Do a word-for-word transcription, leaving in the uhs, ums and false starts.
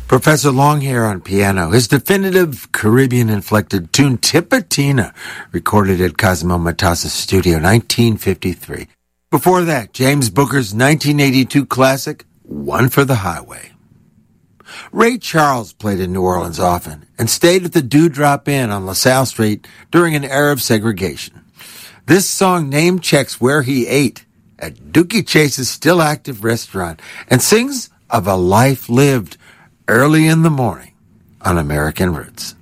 Professor Longhair on piano. His definitive Caribbean-inflected tune, Tipatina, recorded at Cosimo Matassa's studio, nineteen fifty-three. Before that, James Booker's nineteen eighty-two classic, One for the Highway. Ray Charles played in New Orleans often and stayed at the Dewdrop Inn on LaSalle Street during an era of segregation. This song name checks where he ate at Dookie Chase's still active restaurant and sings of a life lived early in the morning on American Roots.